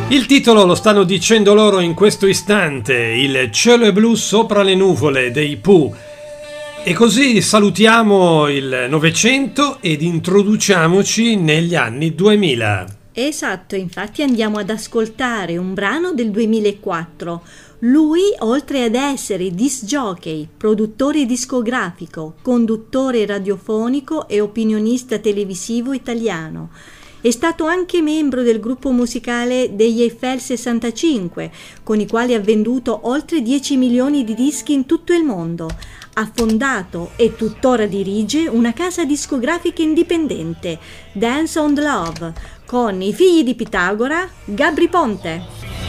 Il titolo lo stanno dicendo loro in questo istante, il cielo è blu sopra le nuvole dei Pooh. E così salutiamo il Novecento ed introduciamoci negli anni 2000. Esatto, infatti andiamo ad ascoltare un brano del 2004. Lui, oltre ad essere disc jockey, produttore discografico, conduttore radiofonico e opinionista televisivo italiano, è stato anche membro del gruppo musicale degli Eiffel 65, con i quali ha venduto oltre 10 milioni di dischi in tutto il mondo. Ha fondato e tuttora dirige una casa discografica indipendente, Dance on the Love, con i figli di Pitagora, Gabry Ponte.